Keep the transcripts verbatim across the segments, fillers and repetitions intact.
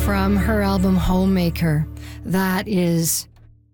from her album Homemaker. That is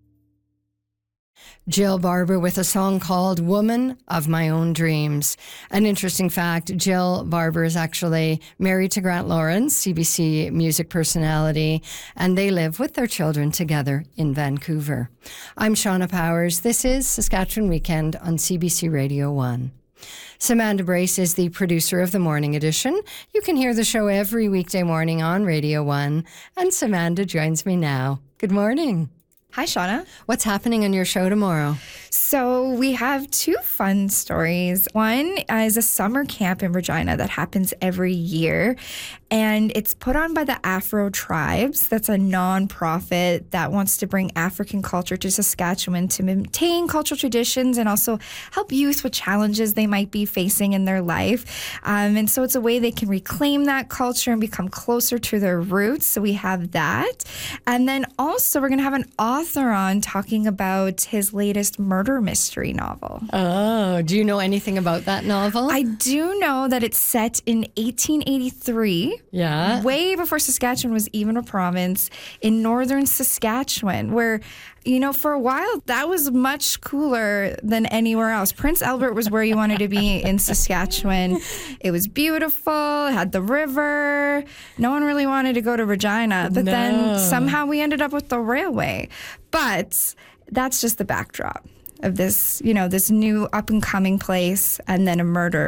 Jill Barber with a song called Woman of My Own Dreams. An interesting fact, Jill Barber is actually married to Grant Lawrence, C B C music personality, and they live with their children together in Vancouver. I'm Shauna Powers. This is Saskatchewan Weekend on C B C Radio one. Samantha Brace is the producer of the morning edition. You can hear the show every weekday morning on Radio one. And Samantha joins me now. Good morning. Hi, Shauna. What's happening on your show tomorrow? So we have two fun stories. One is a summer camp in Regina that happens every year, and it's put on by the Afro Tribes. That's a nonprofit that wants to bring African culture to Saskatchewan to maintain cultural traditions and also help youth with challenges they might be facing in their life. Um, and so it's a way they can reclaim that culture and become closer to their roots. So we have that. And then also we're going to have an author on talking about his latest murder mystery novel. Oh, do you know anything about that novel? I do know that it's set in eighteen eighty-three. Yeah. Way before Saskatchewan was even a province, in northern Saskatchewan, where, you know, for a while, that was much cooler than anywhere else. Prince Albert was where you wanted to be in Saskatchewan. It was beautiful, it had the river. No one really wanted to go to Regina. But No. then somehow we ended up with the railway. But that's just the backdrop of this, you know, this new up-and-coming place and then a murder